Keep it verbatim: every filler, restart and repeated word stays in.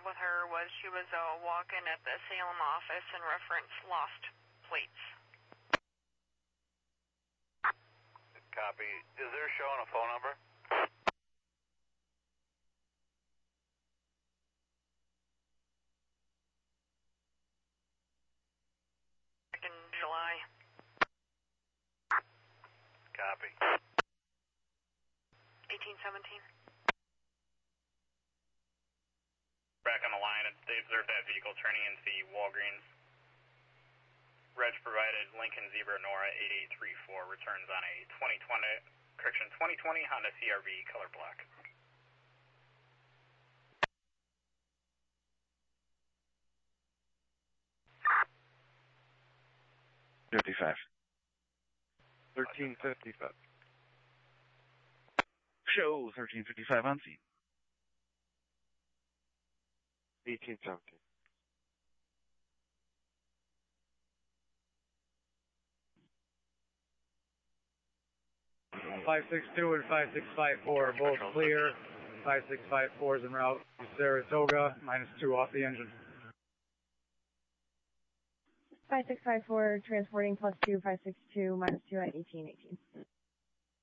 with her was she was uh, walking at the Salem office and referenced lost plates. Copy. Is there showing a phone number? Back in July. Copy. eighteen seventeen. Back on the line, they observed that vehicle turning into the Walgreens. Reg provided Lincoln Zebra Nora eight eight three four, returns on a twenty twenty, correction, twenty twenty Honda C R V color black. fifty-five. thirteen fifty-five. Show thirteen fifty-five on scene. eighteen seventeen. five six two and five six five four, both clear. five six five four is en route to Saratoga, minus two off the engine. five six five four transporting plus two, five six two, minus two at eighteen eighteen.